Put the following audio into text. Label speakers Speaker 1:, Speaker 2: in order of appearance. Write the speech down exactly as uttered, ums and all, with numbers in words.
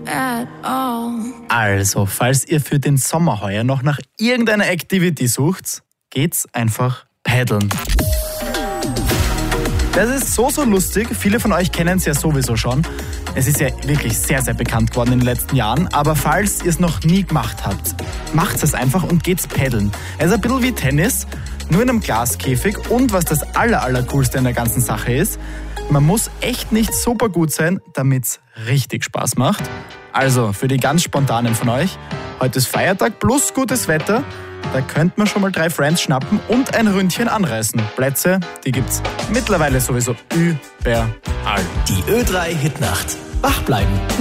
Speaker 1: at all.
Speaker 2: Also, falls ihr für den Sommer heuer noch nach irgendeiner Activity sucht, geht's einfach paddeln. Das ist so, so lustig. Viele von euch kennen es ja sowieso schon. Es ist ja wirklich sehr, sehr bekannt geworden in den letzten Jahren. Aber falls ihr es noch nie gemacht habt, macht es einfach und geht's paddeln. Es ist ein bisschen wie Tennis, nur in einem Glaskäfig. Und was das aller, aller coolste in der ganzen Sache ist, man muss echt nicht super gut sein, damit es richtig Spaß macht. Also, für die ganz Spontanen von euch, heute ist Feiertag plus gutes Wetter. Da könnt man schon mal drei Friends schnappen und ein Ründchen anreißen. Plätze, die gibt's mittlerweile sowieso überall.
Speaker 3: Die Ö drei Hitnacht. Wach bleiben.